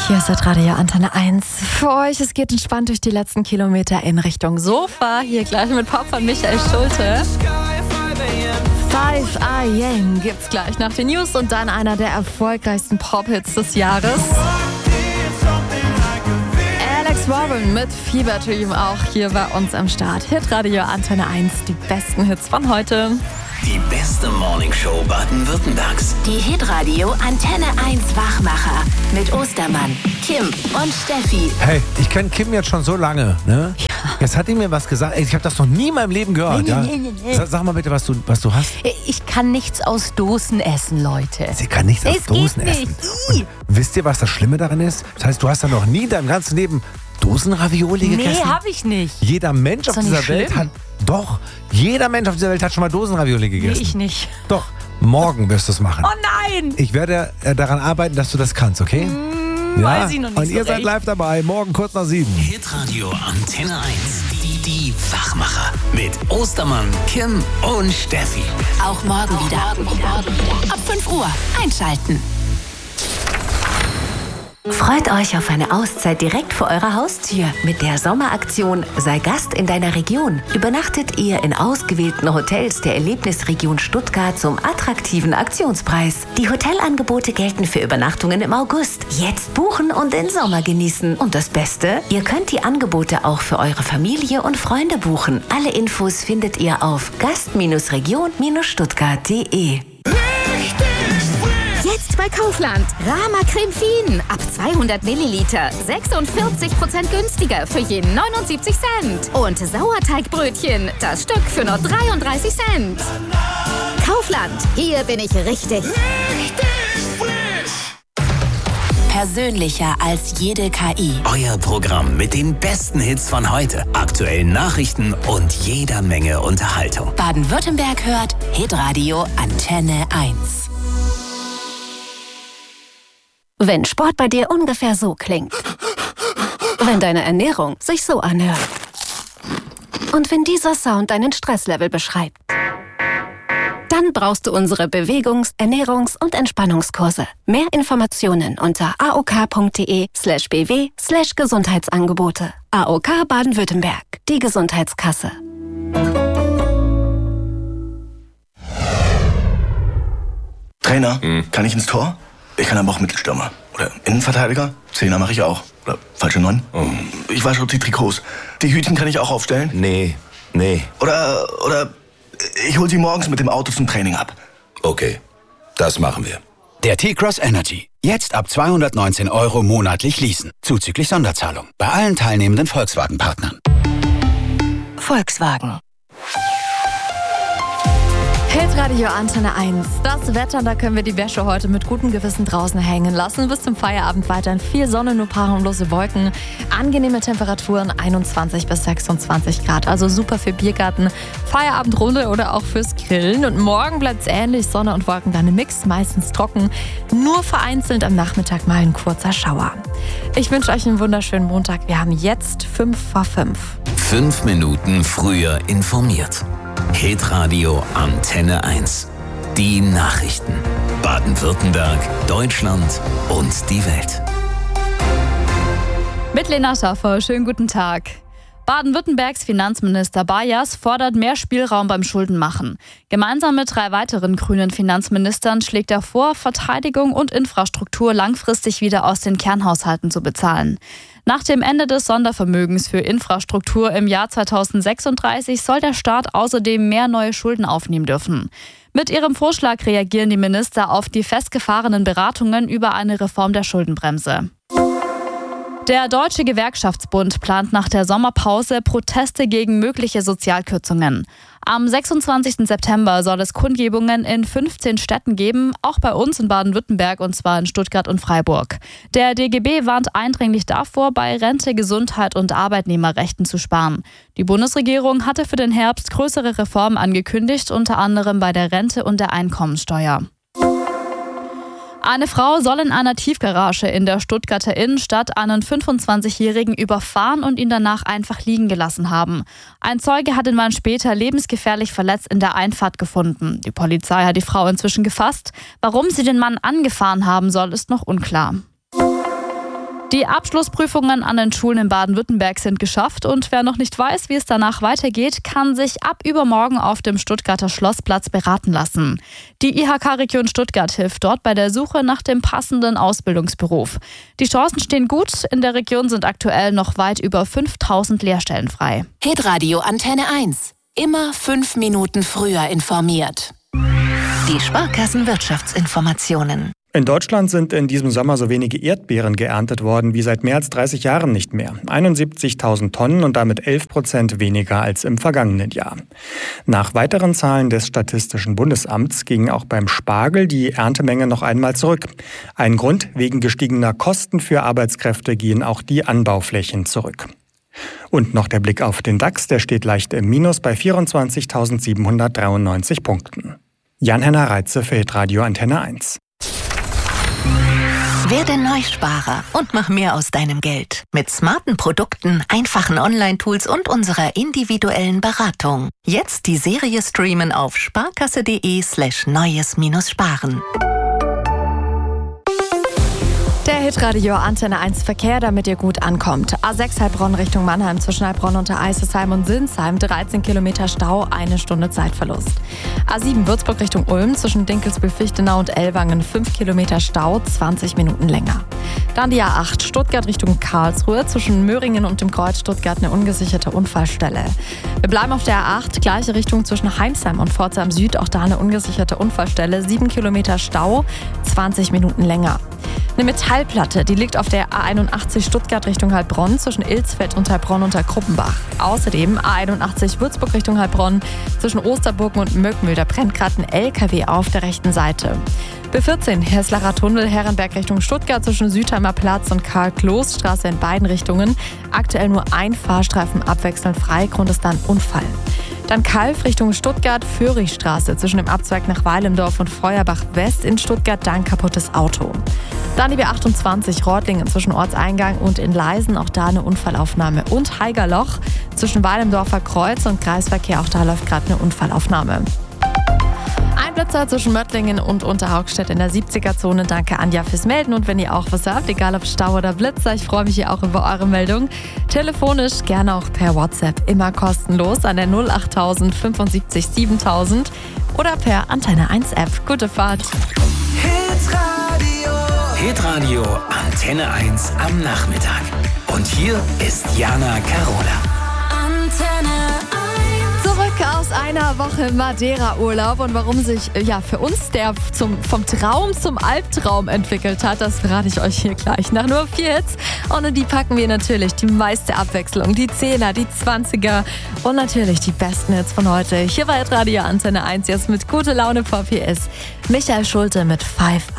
Hier ist das Radio Antenne 1. Für euch, es geht entspannt durch die letzten Kilometer in Richtung Sofa. Hier gleich mit Pop von Michael Schulte. 5 AM gibt's gleich nach den News und dann einer der erfolgreichsten Pop-Hits des Jahres. Alex Warren mit Fever Dream auch hier bei uns am Start. Hitradio Antenne 1, die besten Hits von heute. Die beste Morningshow Baden-Württembergs. Die Hitradio Antenne 1 Wachmacher mit Ostermann, Kim und Steffi. Hey, ich kenne Kim jetzt schon so lange, ne? Ja. Jetzt hat die mir was gesagt. Ey, ich habe das noch nie in meinem Leben gehört. Nee. Sag mal bitte, was du hast. Ich kann nichts aus Dosen essen, Leute. Sie kann nichts aus Dosen essen. Und wisst ihr, was das Schlimme daran ist? Das heißt, du hast da noch nie in deinem ganzen Leben Dosenravioli gegessen? Nee, hab ich nicht. Jeder Mensch auf dieser Welt hat... Doch, jeder Mensch auf dieser Welt hat schon mal Dosenravioli gegessen. Nee, ich nicht. Doch, morgen wirst du es machen. Oh nein! Ich werde daran arbeiten, dass du das kannst, okay? Ja? Weiß ich noch nicht. Und ihr seid live dabei, morgen kurz nach 7. Hitradio Antenne 1. Die Wachmacher. Mit Ostermann, Kim und Steffi. Auch morgen wieder. Ab 5 Uhr einschalten. Freut euch auf eine Auszeit direkt vor eurer Haustür. Mit der Sommeraktion Sei Gast in deiner Region übernachtet ihr in ausgewählten Hotels der Erlebnisregion Stuttgart zum attraktiven Aktionspreis. Die Hotelangebote gelten für Übernachtungen im August. Jetzt buchen und den Sommer genießen. Und das Beste? Ihr könnt die Angebote auch für eure Familie und Freunde buchen. Alle Infos findet ihr auf gast-region-stuttgart.de. Jetzt bei Kaufland. Rama Creme Fien. Ab 200 Milliliter. 46% günstiger für je 79 Cent. Und Sauerteigbrötchen. Das Stück für nur 33 Cent. Kaufland. Hier bin ich richtig frisch. Persönlicher als jede KI. Euer Programm mit den besten Hits von heute, aktuellen Nachrichten und jeder Menge Unterhaltung. Baden-Württemberg hört Hitradio Antenne 1. Wenn Sport bei dir ungefähr so klingt. Wenn deine Ernährung sich so anhört. Und wenn dieser Sound deinen Stresslevel beschreibt. Dann brauchst du unsere Bewegungs-, Ernährungs- und Entspannungskurse. Mehr Informationen unter aok.de/bw/Gesundheitsangebote. AOK Baden-Württemberg, die Gesundheitskasse. Trainer, kann ich ins Tor? Ich kann aber auch Mittelstürmer. Oder Innenverteidiger. Zehner mache ich auch. Oder falsche 9. Ich wasche die Trikots. Die Hütchen kann ich auch aufstellen? Nee. Oder ich hol sie morgens mit dem Auto zum Training ab. Okay, das machen wir. Der T-Cross Energy. Jetzt ab 219 € monatlich leasen. Zuzüglich Sonderzahlung. Bei allen teilnehmenden Volkswagen-Partnern. Volkswagen. Hitradio Antenne 1. Das Wetter, da können wir die Wäsche heute mit gutem Gewissen draußen hängen lassen. Bis zum Feierabend weiterhin viel Sonne, nur paar harmlose Wolken. Angenehme Temperaturen 21 bis 26 Grad. Also super für Biergarten, Feierabendrunde oder auch fürs Grillen. Und morgen bleibt es ähnlich. Sonne und Wolken dann im Mix, meistens trocken. Nur vereinzelt am Nachmittag mal ein kurzer Schauer. Ich wünsche euch einen wunderschönen Montag. Wir haben jetzt 5 vor 5. 5 Minuten früher informiert. Hitradio Antenne 1. Die Nachrichten. Baden-Württemberg, Deutschland und die Welt. Mit Lena Schaffer, schönen guten Tag. Baden-Württembergs Finanzminister Bayers fordert mehr Spielraum beim Schuldenmachen. Gemeinsam mit 3 weiteren grünen Finanzministern schlägt er vor, Verteidigung und Infrastruktur langfristig wieder aus den Kernhaushalten zu bezahlen. Nach dem Ende des Sondervermögens für Infrastruktur im Jahr 2036 soll der Staat außerdem mehr neue Schulden aufnehmen dürfen. Mit ihrem Vorschlag reagieren die Minister auf die festgefahrenen Beratungen über eine Reform der Schuldenbremse. Der Deutsche Gewerkschaftsbund plant nach der Sommerpause Proteste gegen mögliche Sozialkürzungen. Am 26. September soll es Kundgebungen in 15 Städten geben, auch bei uns in Baden-Württemberg, und zwar in Stuttgart und Freiburg. Der DGB warnt eindringlich davor, bei Rente, Gesundheit und Arbeitnehmerrechten zu sparen. Die Bundesregierung hatte für den Herbst größere Reformen angekündigt, unter anderem bei der Rente und der Einkommensteuer. Eine Frau soll in einer Tiefgarage in der Stuttgarter Innenstadt einen 25-Jährigen überfahren und ihn danach einfach liegen gelassen haben. Ein Zeuge hat den Mann später lebensgefährlich verletzt in der Einfahrt gefunden. Die Polizei hat die Frau inzwischen gefasst. Warum sie den Mann angefahren haben soll, ist noch unklar. Die Abschlussprüfungen an den Schulen in Baden-Württemberg sind geschafft und wer noch nicht weiß, wie es danach weitergeht, kann sich ab übermorgen auf dem Stuttgarter Schlossplatz beraten lassen. Die IHK-Region Stuttgart hilft dort bei der Suche nach dem passenden Ausbildungsberuf. Die Chancen stehen gut, in der Region sind aktuell noch weit über 5000 Lehrstellen frei. Hitradio Antenne 1. Immer 5 Minuten früher informiert. Die Sparkassen-Wirtschaftsinformationen. In Deutschland sind in diesem Sommer so wenige Erdbeeren geerntet worden wie seit mehr als 30 Jahren nicht mehr. 71.000 Tonnen und damit 11% weniger als im vergangenen Jahr. Nach weiteren Zahlen des Statistischen Bundesamts ging auch beim Spargel die Erntemenge noch einmal zurück. Ein Grund: wegen gestiegener Kosten für Arbeitskräfte gehen auch die Anbauflächen zurück. Und noch der Blick auf den DAX, der steht leicht im Minus bei 24.793 Punkten. Jan-Henner Reitze für Hitradio Antenne 1. Werde Neusparer und mach mehr aus deinem Geld. Mit smarten Produkten, einfachen Online-Tools und unserer individuellen Beratung. Jetzt die Serie streamen auf sparkasse.de/neues-sparen. Der Hitradio Antenne 1 Verkehr, damit ihr gut ankommt. A6 Heilbronn Richtung Mannheim zwischen Heilbronn und Eisesheim und Sinsheim 13 Kilometer Stau, 1 Stunde Zeitverlust. A7 Würzburg Richtung Ulm zwischen Dinkelsbühl-Fichtenau und Ellwangen 5 Kilometer Stau, 20 Minuten länger. Dann die A8 Stuttgart Richtung Karlsruhe zwischen Möhringen und dem Kreuz Stuttgart eine ungesicherte Unfallstelle. Wir bleiben auf der A8, gleiche Richtung zwischen Heimsheim und Pforzheim Süd, auch da eine ungesicherte Unfallstelle, 7 Kilometer Stau, 20 Minuten länger. Eine Metallplatte, die liegt auf der A81 Stuttgart Richtung Heilbronn zwischen Ilsfeld und Heilbronn unter Kruppenbach. Außerdem A81 Würzburg Richtung Heilbronn zwischen Osterburgen und Möckmühl. Da brennt gerade ein LKW auf der rechten Seite. B14 Heslacher Tunnel Herrenberg Richtung Stuttgart zwischen Südheimer Platz und Karl-Kloß-Straße in beiden Richtungen. Aktuell nur ein Fahrstreifen abwechselnd frei, Grund ist dann Unfall. Dann Kalf Richtung Stuttgart, Föhrichstraße zwischen dem Abzweig nach Weilendorf und Feuerbach West in Stuttgart, dann kaputtes Auto. Dann die B28 Reutlingen zwischen Ortseingang und in Leisen, auch da eine Unfallaufnahme. Und Haigerloch zwischen Weilendorfer Kreuz und Kreisverkehr, auch da läuft gerade eine Unfallaufnahme. Ein Blitzer zwischen Möttlingen und Unterhaugstedt in der 70er-Zone. Danke Anja fürs Melden und wenn ihr auch was habt, egal ob Stau oder Blitzer, ich freue mich hier auch über eure Meldung. Telefonisch, gerne auch per WhatsApp, immer kostenlos an der 08000 75 7000 oder per Antenne 1 App. Gute Fahrt. Hitradio Antenne 1 am Nachmittag. Und hier ist Jana Carola. Antenne 1. Zurück aus einer Woche Madeira-Urlaub und warum sich für uns der vom Traum zum Albtraum entwickelt hat, das verrate ich euch hier gleich. Nach nur 4 Hits und in die packen wir natürlich die meiste Abwechslung, die 10er, die 20er und natürlich die besten Hits von heute. Hier war Hitradio Antenne 1 jetzt mit Gute Laune Pop. Hier ist Michael Schulte mit 5